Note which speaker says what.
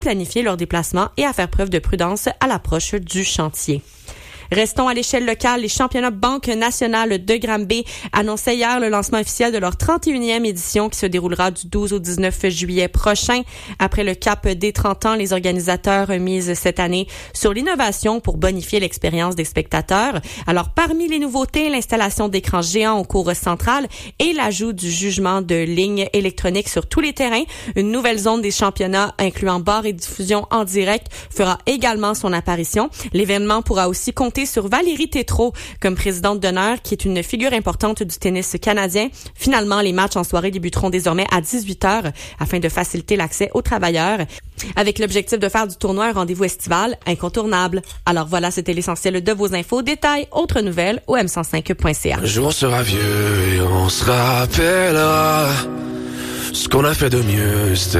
Speaker 1: planifier leurs déplacements et à faire preuve de prudence à l'approche du chantier. Restons à l'échelle locale. Les championnats Banque nationale de Granby annonçaient hier le lancement officiel de leur 31e édition qui se déroulera du 12 au 19 juillet prochain. Après le cap des 30 ans, les organisateurs misent cette année sur l'innovation pour bonifier l'expérience des spectateurs. Alors, parmi les nouveautés, l'installation d'écrans géants au cours central et l'ajout du jugement de lignes électroniques sur tous les terrains. Une nouvelle zone des championnats incluant bar et diffusion en direct fera également son apparition. L'événement pourra aussi compter sur Valérie Tétrault comme présidente d'honneur, qui est une figure importante du tennis canadien. Finalement, les matchs en soirée débuteront désormais à 18h afin de faciliter l'accès aux travailleurs, avec l'objectif de faire du tournoi un rendez-vous estival incontournable. Alors voilà, c'était l'essentiel de vos infos. Détails, autres nouvelles au m105.ca.
Speaker 2: Un jour on sera vieux et on se rappellera ce qu'on a fait de mieux.